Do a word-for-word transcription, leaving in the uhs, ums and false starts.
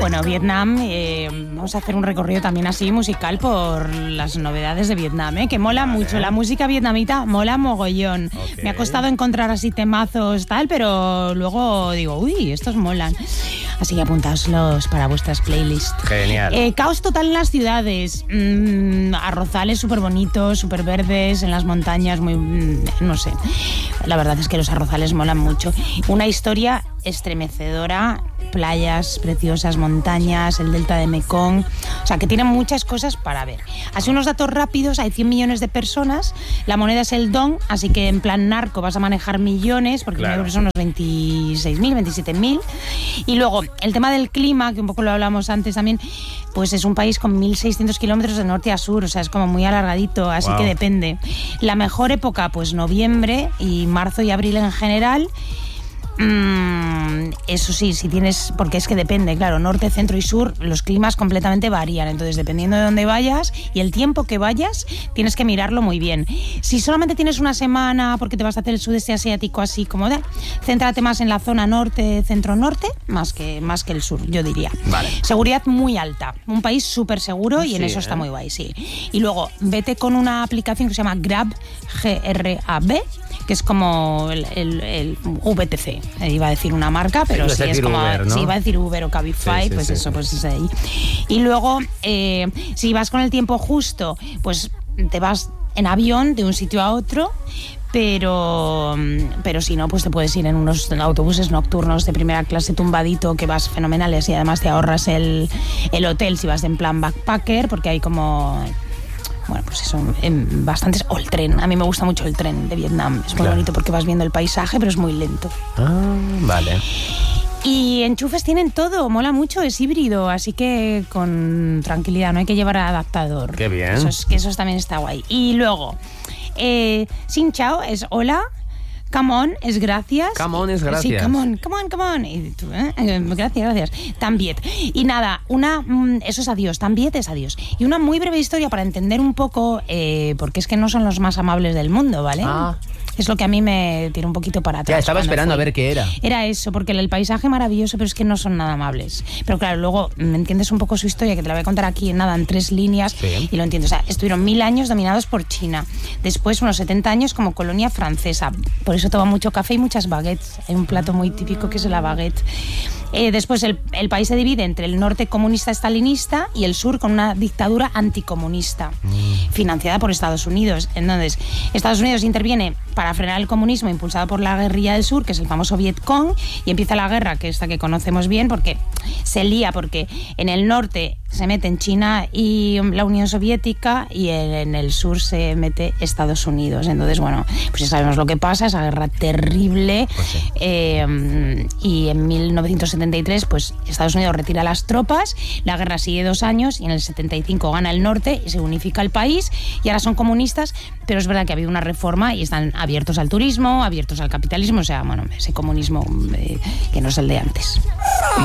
Bueno, Vietnam, eh, vamos a hacer un recorrido también así musical por las novedades de Vietnam, ¿eh? Que mola vale. mucho. La música vietnamita mola mogollón. Okay. Me ha costado encontrar así temazos tal, pero luego digo, uy, estos molan. Así que apuntadlos para vuestras playlists. Genial. Eh, caos total en las ciudades. Mm, arrozales súper bonitos, súper verdes, en las montañas, muy... Mm, no sé. La verdad es que los arrozales molan mucho. Una historia estremecedora, playas preciosas, montañas, el delta de Mekong, o sea que tienen muchas cosas para ver. Así unos datos rápidos, hay cien millones de personas, la moneda es el dong, así que en plan narco vas a manejar millones, porque claro. euros son unos veintiséis mil, veintisiete mil, y luego el tema del clima, que un poco lo hablamos antes también, pues es un país con mil seiscientos kilómetros de norte a sur, o sea es como muy alargadito, así wow. que depende. La mejor época, pues noviembre y marzo y abril en general. Mm, eso sí, si tienes, porque es que depende, claro, norte, centro y sur, los climas completamente varían, entonces dependiendo de dónde vayas y el tiempo que vayas, tienes que mirarlo muy bien. Si solamente tienes una semana porque te vas a hacer el sudeste asiático así como de, céntrate más en la zona norte, centro-norte, más que, más que el sur, yo diría. Vale. Seguridad muy alta, un país súper seguro y sí, en eso ¿eh? está muy guay, sí. Y luego, vete con una aplicación que se llama Grab, G R A B, que es como el, el, el V T C. Iba a decir una marca, pero sí, sí es como... Uber, ¿no? Sí, iba a decir Uber o Cabify, sí, sí, pues sí, eso, sí. pues es ahí. Y luego, eh, si vas con el tiempo justo, pues te vas en avión de un sitio a otro, pero, pero si no, pues te puedes ir en unos autobuses nocturnos de primera clase tumbadito, que vas fenomenales y además te ahorras el, el hotel si vas en plan backpacker, porque hay como... Bueno, pues eso, en bastantes... O el tren, a mí me gusta mucho el tren de Vietnam. Es muy claro. bonito porque vas viendo el paisaje, pero es muy lento. Ah, vale. Y enchufes tienen todo, mola mucho, es híbrido, así que con tranquilidad, no hay que llevar adaptador. Qué bien. Eso, es, que eso también está guay. Y luego, eh, Xin Chao es hola. Come on es gracias. Come on es gracias. Sí, come on, come on, come on. Y tú, ¿eh? Gracias, gracias. También. Y nada, una, eso es adiós, también es adiós. Y una muy breve historia para entender un poco, eh, porque es que no son los más amables del mundo, ¿vale? Ah. Es lo que a mí me tiró un poquito para atrás. Ya, estaba esperando fui. a ver qué era. Era eso, porque el paisaje maravilloso, pero es que no son nada amables. Pero claro, luego me entiendes un poco su historia, que te la voy a contar aquí en nada, en tres líneas, sí. y lo entiendo. O sea, estuvieron mil años dominados por China. Después unos setenta años como colonia francesa. Por eso toma mucho café y muchas baguettes. Hay un plato muy típico que es la baguette. Eh, después el, el país se divide entre el norte comunista estalinista y el sur con una dictadura anticomunista, mm. financiada por Estados Unidos. Entonces, Estados Unidos interviene para frenar el comunismo impulsado por la guerrilla del sur, que es el famoso Vietcong, y empieza la guerra, que esta que conocemos bien, porque se lía, porque en el norte se meten China y la Unión Soviética y en el sur se mete Estados Unidos. Entonces, bueno, pues ya sabemos lo que pasa, esa guerra terrible. Pues sí. eh, y en mil novecientos setenta y tres, pues Estados Unidos retira las tropas, la guerra sigue dos años y en el setenta y cinco gana el norte y se unifica el país y ahora son comunistas, pero es verdad que ha habido una reforma y están abiertos al turismo, abiertos al capitalismo, o sea, bueno, ese comunismo eh, que no es el de antes.